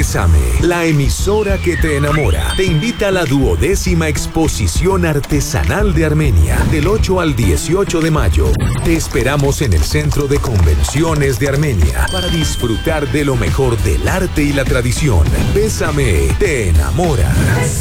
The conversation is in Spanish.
Bésame, la emisora que te enamora, te invita a la 12ª Exposición Artesanal de Armenia, del 8 al 18 de mayo. Te esperamos en el Centro de Convenciones de Armenia para disfrutar de lo mejor del arte y la tradición. Bésame, te enamora.